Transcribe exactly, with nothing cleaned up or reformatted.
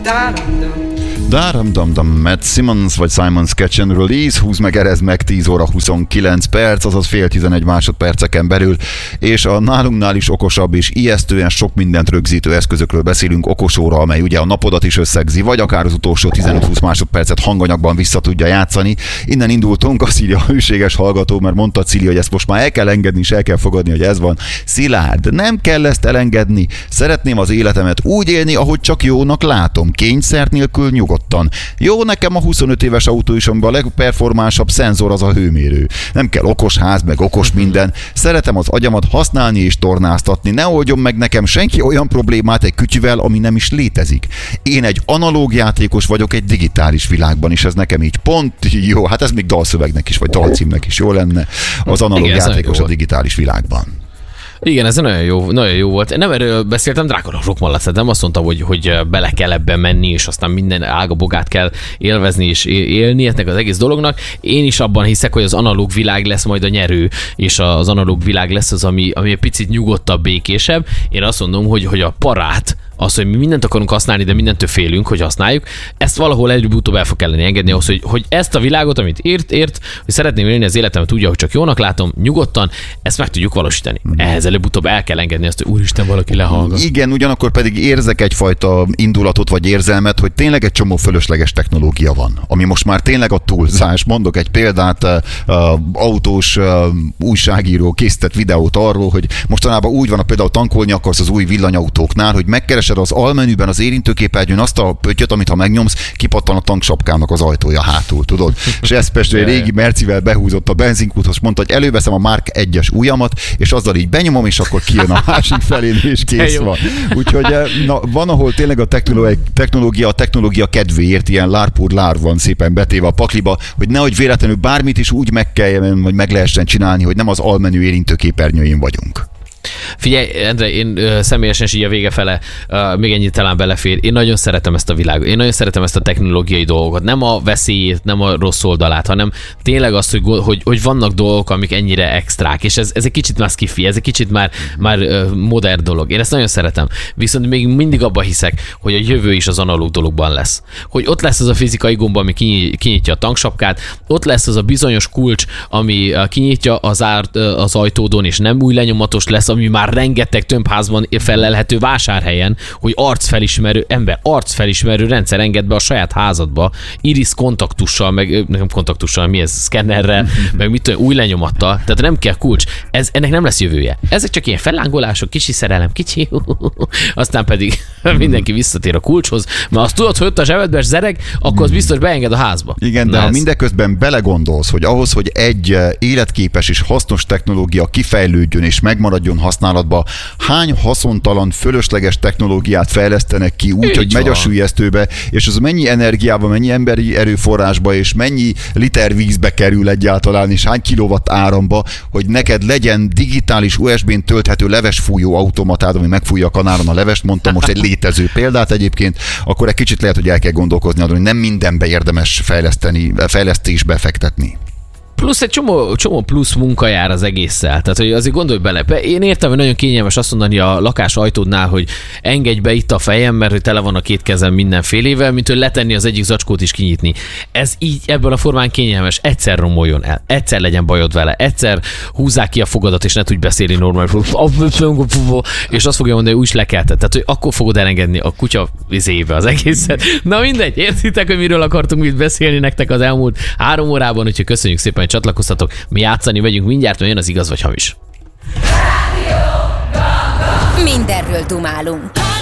Daram dam dam, Matt Simmons vagy Simons Catch and Release, húz meg, erez meg, tíz óra huszonkilenc perc, azaz fél tizenegy másodperceken belül, és a nálunknál is okosabb és ijesztően sok mindent rögzítő eszközökről beszélünk, okosóra, amely ugye a napodat is összegzi, vagy akár az utolsó tizenöt-húsz másodpercet hanganyagban vissza tudja játszani. Innen indultunk, azt írja a hűséges hallgató, mert mondta Cili, hogy ezt most már el kell engedni, és el kell fogadni, hogy ez van. Szilárd, nem kell ezt elengedni. Szeretném az életemet úgy élni, ahogy csak jónak látom, kényszer nélkül nyugodtan. Jó, nekem a huszonöt éves autó is, amiben a legperformánsabb szenzor az a hőmérő. Nem kell okos ház, meg okos minden. Szeretem az agyamat használni és tornáztatni. Ne oldjon meg nekem senki olyan problémát egy kütyüvel, ami nem is létezik. Én egy analóg játékos vagyok egy digitális világban, és ez nekem így pont jó. Hát ez még dalszövegnek is, vagy dalcímnek is jó lenne. Az analóg Igen, játékos a digitális világban. Igen, ez nagyon jó, nagyon jó volt. Nem erről beszéltem, Drákon Rockmallat, nem azt mondta, hogy, hogy bele kell ebben menni, és aztán minden ágabogát kell élvezni és élni ennek az egész dolognak. Én is abban hiszek, hogy az analóg világ lesz majd a nyerő, és az analóg világ lesz az, ami, ami egy picit nyugodtabb, békésebb. Én azt mondom, hogy, hogy a parát, az, hogy mi mindent akarunk használni, de mindentől félünk, hogy használjuk, ezt valahol előbb-utóbb el fog kellene engedni ahhoz, hogy, hogy ezt a világot, amit ért, ért, hogy szeretném élni az életemet úgy, ahogy csak jónak látom, nyugodtan, ezt meg tudjuk valósítani. Ehhez előbb-utóbb el kell engedni azt, hogy úristen, valaki lehallgat. Igen, ugyanakkor pedig érzek egyfajta indulatot vagy érzelmet, hogy tényleg egy csomó fölösleges technológia van, ami most már tényleg a túlzás. Mondok egy példát, uh, autós uh, újságíró készített videót arról, hogy mostanában úgy van, hogy például tankolni akarsz az új villanyautóknál, hogy megkeres az almenüben az érintőképernyőn azt a pöttyöt, amit ha megnyomsz, kipattan a tanksapkának az ajtója hátul, tudod? És ezt Pestről egy régi Mercivel behúzott a benzinkúthoz, mondta, hogy előveszem a Mark egyes ujjamat, és azzal így benyomom, és akkor kijön a másik felén, és kész van. Úgyhogy na, van, ahol tényleg a technológia, a technológia kedvéért ilyen lárpúr lár van szépen betéve a pakliba, hogy nehogy véletlenül bármit is úgy meg kelljen, vagy meg lehessen csinálni, hogy nem az almenü érintőképernyőjén vagyunk. Figyelj, Endre, én ö, személyesen is így a vége fele ö, még ennyit talán belefér. Én nagyon szeretem ezt a világot. Én nagyon szeretem ezt a technológiai dolgokat. Nem a veszélyét, nem a rossz oldalát, hanem tényleg azt, hogy, hogy, hogy vannak dolgok, amik ennyire extrák. És ez, ez egy kicsit már skifi, ez egy kicsit már, már ö, modern dolog. Én ezt nagyon szeretem. Viszont még mindig abban hiszek, hogy a jövő is az analóg dologban lesz. Hogy ott lesz az a fizikai gomba, ami kinyitja a tanksapkát, ott lesz az a bizonyos kulcs, ami kinyitja az, árt, az ajtódon, és nem új lenyomatos lesz, ami már rengeteg tömbházban felelhető vásárhelyen, hogy arcfelismerő, ember arcfelismerő rendszer enged be a saját házadba, iris kontaktussal, meg nem kontaktussal, mi ez, szkennerrel, meg mit tudom, új lenyomattal, tehát nem kell kulcs. Ez, ennek nem lesz jövője. Ezek csak ilyen fellángolások, kicsi szerelem, kicsi, aztán pedig mindenki visszatér a kulcshoz, mert azt tudod, hogy ott a zsebedbe zereg, akkor az biztos beenged a házba. Igen, de ha mindeközben belegondolsz, hogy ahhoz, hogy egy életképes és hasznos technológia kifejlődjön és megmaradjon használatba, hány haszontalan, fölösleges technológiát fejlesztenek ki úgy, Így hogy van. megy a süllyesztőbe, és az mennyi energiába, mennyi emberi erőforrásba, és mennyi liter vízbe kerül egyáltalán, és hány kilowatt áramba, hogy neked legyen digitális u es bén tölthető levesfújó automatád, ami megfújja a kanáron a levest, mondtam most egy létező példát egyébként, akkor egy kicsit lehet, hogy el kell gondolkozni azon, hogy nem mindenbe érdemes fejleszteni, fejlesztésbe fektetni. Plusz egy csomó, csomó plusz munka jár az egésszel. Tehát, hogy azért gondolj bele. Én értem, hogy nagyon kényelmes azt mondani a lakás ajtódnál, hogy engedj be itt a fejem, mert hogy tele van a két kezem mindenfélével, mint hogy letenni az egyik zacskót is kinyitni. Ez így ebben a formán kényelmes. Egyszer romoljon el. Egyszer legyen bajod vele. Egyszer húzzák ki a fogadat, és ne tudj beszélni normálisan. És azt fogja mondani, hogy úgy is lekelted. Tehát, hogy akkor fogod elengedni a kutya vizébe az egészet. Na mindegy, értitek, hogy miről akartunk itt beszélni nektek az elmúlt három órában, úgyhogy köszönjük szépen, hogy csatlakoztatok. Mi játszani megyünk mindjárt, mert jön az igaz vagy hamis. Mindenről dumálunk.